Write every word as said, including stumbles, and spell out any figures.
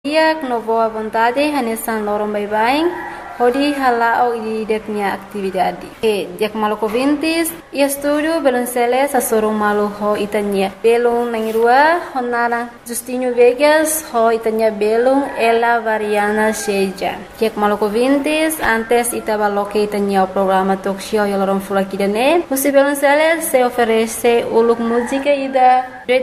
Dia no boa vontade, hanesan lorong bye-bye. Hodi halao i deknya atividade. E diak maloko vintis, ia studio belonsele sa sorong malu ho itanya. Belong nangirua honara Justinho Vegas ho itanya belong ela variana seja. Diak maloko vintis, antes itabaloke itanya o programa talk show ya lorong fulakidane. Musi belonsele se oferece uluk música ida